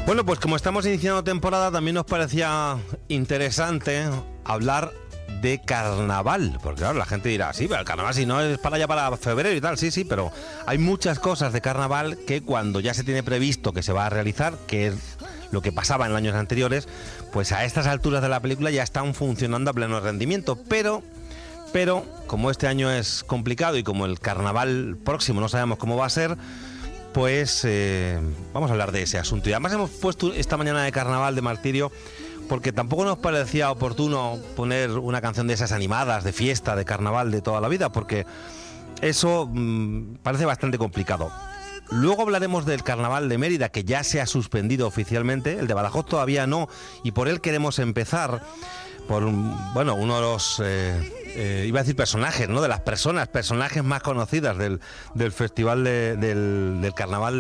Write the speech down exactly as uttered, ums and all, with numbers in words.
Bueno, pues como estamos iniciando temporada, también nos parecía interesante hablar de carnaval, porque claro, la gente dirá, sí, pero el carnaval si no es para allá para febrero y tal, sí, sí, pero hay muchas cosas de carnaval que cuando ya se tiene previsto que se va a realizar, que es lo que pasaba en años anteriores, pues a estas alturas de la película ya están funcionando a pleno rendimiento, pero... Pero, como este año es complicado y como el carnaval próximo no sabemos cómo va a ser, pues eh, vamos a hablar de ese asunto. Y además hemos puesto esta mañana de carnaval de martirio porque tampoco nos parecía oportuno poner una canción de esas animadas, de fiesta, de carnaval de toda la vida, porque eso mmm, parece bastante complicado. Luego hablaremos del carnaval de Mérida, que ya se ha suspendido oficialmente, el de Badajoz todavía no, y por él queremos empezar por, bueno, uno de los... Eh, Eh, iba a decir personajes, ¿no? De las personas, personajes más conocidas del, del festival de, del, del carnaval